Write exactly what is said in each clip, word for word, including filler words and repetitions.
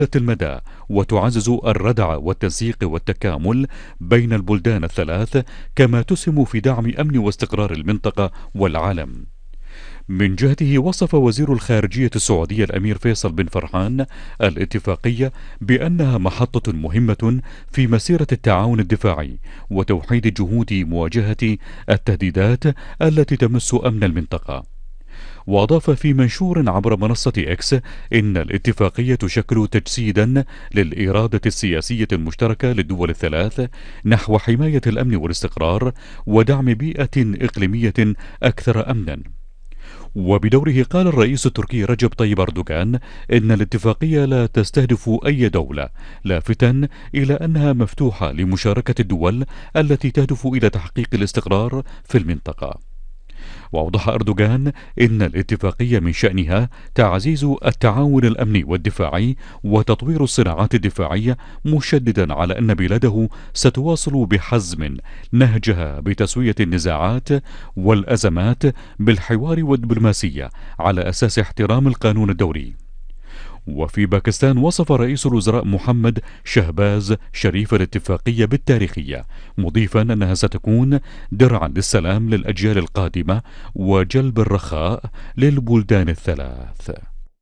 المدى، وتعزز الردع والتنسيق والتكامل بين البلدان الثلاث، كما تسهم في دعم أمن واستقرار المنطقة والعالم. من جهته وصف وزير الخارجية السعودي الأمير فيصل بن فرحان الاتفاقية بأنها محطة مهمة في مسيرة التعاون الدفاعي وتوحيد جهود مواجهة التهديدات التي تمس أمن المنطقة. وأضاف في منشور عبر منصة إكس إن الاتفاقية تشكل تجسيدا للإرادة السياسية المشتركة للدول الثلاث نحو حماية الأمن والاستقرار ودعم بيئة إقليمية أكثر أمنا. وبدوره قال الرئيس التركي رجب طيب أردوغان إن الاتفاقية لا تستهدف أي دولة، لافتا إلى أنها مفتوحة لمشاركة الدول التي تهدف إلى تحقيق الاستقرار في المنطقة. وأوضح أردوغان إن الاتفاقية من شأنها تعزيز التعاون الأمني والدفاعي وتطوير الصناعات الدفاعية، مشددا على أن بلاده ستواصل بحزم نهجها بتسوية النزاعات والأزمات بالحوار والدبلوماسية على أساس احترام القانون الدولي. وفي باكستان وصف رئيس الوزراء محمد شهباز شريف الاتفاقية بالتاريخية، مضيفا أنها ستكون درعا للسلام للأجيال القادمة وجلب الرخاء للبلدان الثلاث.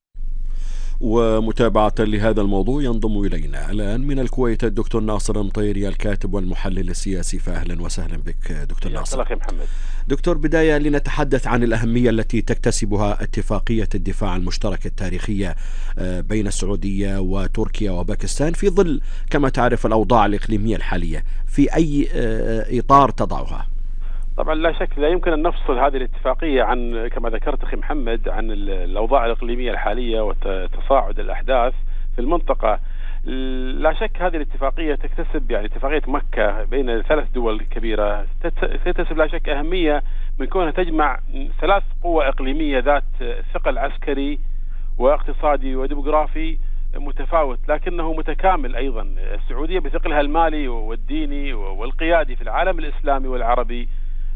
ومتابعة لهذا الموضوع ينضم إلينا الآن من الكويت الدكتور ناصر مطيري الكاتب والمحلل السياسي، فأهلا وسهلا بك دكتور ناصر. أخي محمد. دكتور، بداية لنتحدث عن الأهمية التي تكتسبها اتفاقية الدفاع المشترك التاريخية بين السعودية وتركيا وباكستان في ظل كما تعرف الأوضاع الإقليمية الحالية، في أي إطار تضعها؟ طبعا لا شك لا يمكن أن نفصل هذه الاتفاقية عن كما ذكرت أخي محمد عن الأوضاع الإقليمية الحالية وتصاعد الأحداث في المنطقة. لا شك هذه الاتفاقية تكتسب يعني اتفاقية مكة بين ثلاث دول كبيرة تكتسب لا شك أهمية من كونها تجمع ثلاث قوى إقليمية ذات ثقل عسكري واقتصادي وديموغرافي متفاوت لكنه متكامل أيضا. السعودية بثقلها المالي والديني والقيادي في العالم الإسلامي والعربي،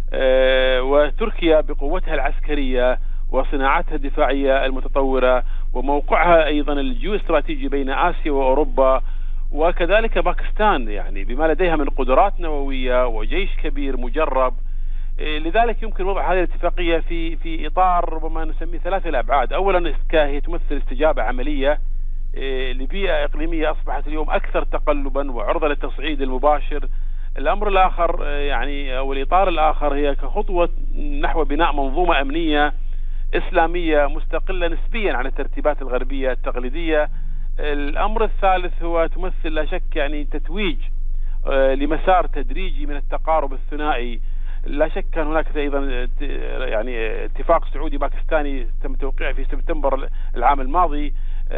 وتركيا بقوتها العسكرية وصناعتها الدفاعية المتطورة وموقعها أيضا الجيوستراتيجي بين آسيا وأوروبا، وكذلك باكستان يعني بما لديها من قدرات نووية وجيش كبير مجرب. لذلك يمكن وضع هذه الاتفاقية في في إطار ربما نسميه ثلاثة الأبعاد. أولا هي تمثل استجابة عملية لبيئة إقليمية أصبحت اليوم أكثر تقلبا وعرضة للتصعيد المباشر. الأمر الآخر يعني أو الإطار الآخر هي كخطوة نحو بناء منظومة أمنية إسلامية مستقلة نسبيا عن الترتيبات الغربية التقليدية. الأمر الثالث هو تمثل لا شك يعني تتويج لمسار تدريجي من التقارب الثنائي. لا شك كان هناك أيضا يعني اتفاق سعودي باكستاني تم توقيعه في سبتمبر العام الماضي،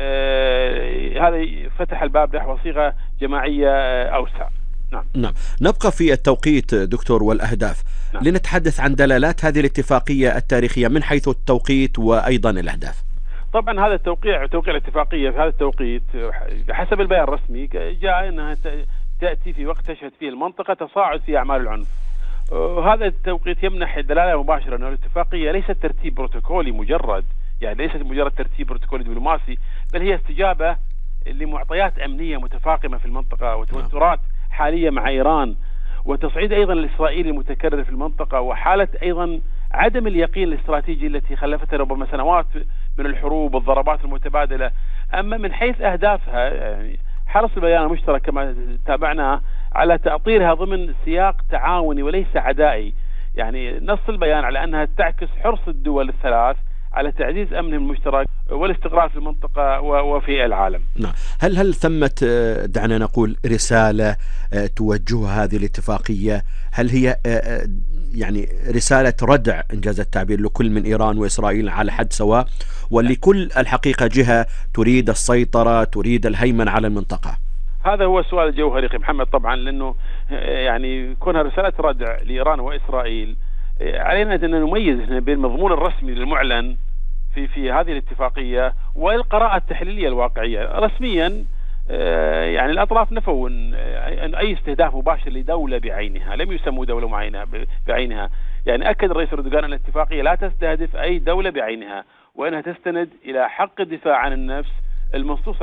هذا فتح الباب نحو صيغة جماعية أوسع. نعم. نعم. نبقى في التوقيت دكتور والأهداف. نعم. لنتحدث عن دلالات هذه الاتفاقية التاريخية من حيث التوقيت وأيضا الأهداف. طبعا هذا التوقيع توقيع الاتفاقية في هذا التوقيت حسب البيان الرسمي جاء أنها تأتي في وقت تشهد فيه المنطقة تصاعد في أعمال العنف. وهذا التوقيت يمنح دلالة مباشرة أن الاتفاقية ليست ترتيب بروتوكولي مجرد، يعني ليست مجرد ترتيب بروتوكولي دبلوماسي، بل هي استجابة لمعطيات أمنية متفاقمة في المنطقة وتوترات حالية مع إيران وتصعيد أيضا الإسرائيلي المتكرر في المنطقة وحالة أيضا عدم اليقين الاستراتيجي التي خلفتها ربما سنوات من الحروب والضربات المتبادلة. أما من حيث أهدافها يعني حرص البيان المشترك كما تابعنا على تأطيرها ضمن سياق تعاوني وليس عدائي. يعني نص البيان على أنها تعكس حرص الدول الثلاث على تعزيز أمنهم المشترك والاستقرار في المنطقة وفي العالم. نعم. هل هل ثمة دعنا نقول رسالة توجهها هذه الاتفاقية؟ هل هي يعني رسالة ردع إنجاز التعبير لكل من إيران وإسرائيل على حد سواء، ولكل الحقيقة جهة تريد السيطرة تريد الهيمنة على المنطقة؟ هذا هو السؤال الجوهري أخي محمد. طبعا لأنه يعني كونها رسالة ردع لإيران وإسرائيل علينا أن نميز بين المضمون الرسمي للمعلن في في هذه الاتفاقية والقراءة التحليلية الواقعية. رسميا يعني الأطراف نفوا أن أي استهداف مباشر لدولة بعينها، لم يسموا دولة معينة بعينها. يعني أكد الرئيس أردوغان أن الاتفاقية لا تستهدف أي دولة بعينها وأنها تستند إلى حق الدفاع عن النفس المنصوص